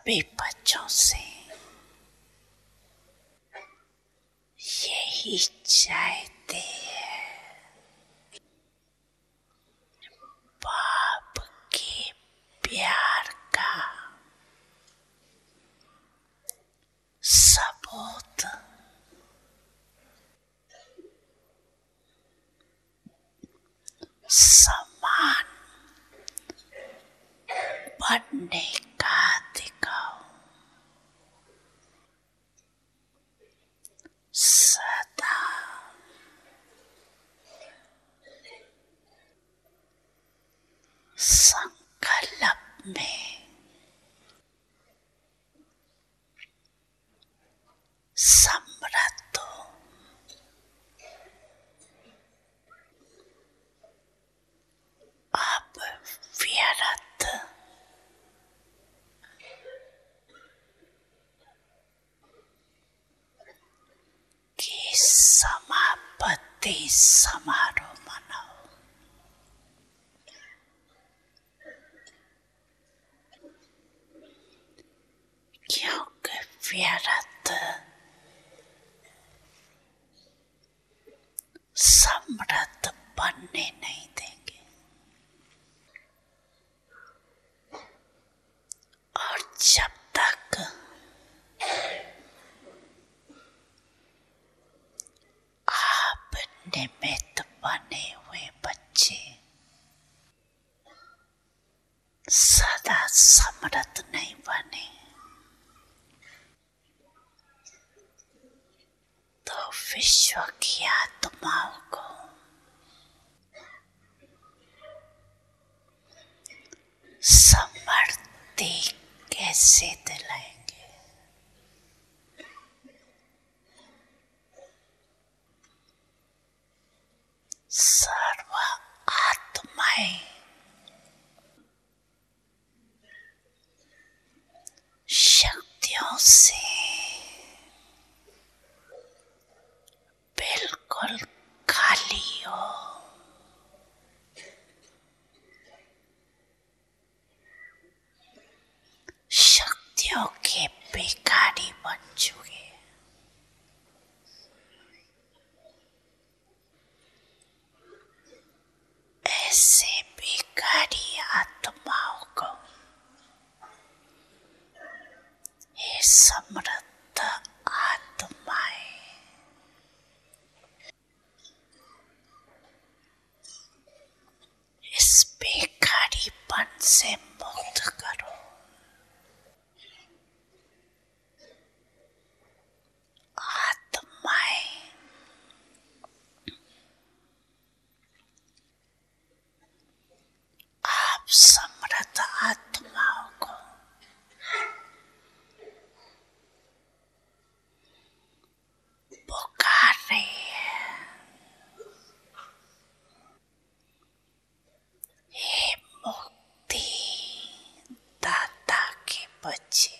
सभी बच्चों से यही चाहते हैं, बाप के प्यार का सबूत समान बनने का दिखाओ। सदा संकल्प में समृद्ध हो। अब व्यर्थ की समापत्ति समारोह मनाओ। क्योंकि व्यर्थ समृद्ध बनने नहीं देंगे और जब तक आप निमित्त बने हुए बच्चे सदा समृद्ध नहीं बने तो विश्व की आत्माओं को समृद्धि कैसे दिलाएंगे? सर्व आत्माएं शक्तियों से बिल्कुल खाली हो। शक्तियों के भिखारी बन चुके। ऐसे भिखारी आत्माओं को ये समृद्ध आत्माएं इस भिखारीपन से मुक्त करो। आत्माएं आप समृद्ध आत्माओं को पुकार रही है। हे मुक्ति दाता के बच्चे,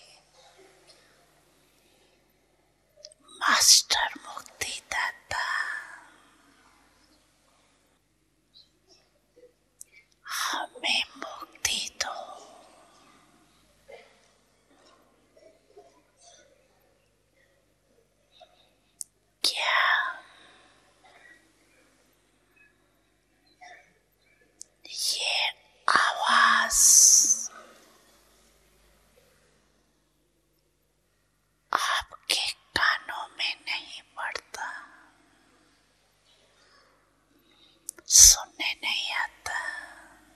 मास्टर मुक्ति दाता, हमें मुक्ति दो। क्या ये आवाज आपके कानों में नहीं पड़ता? सुन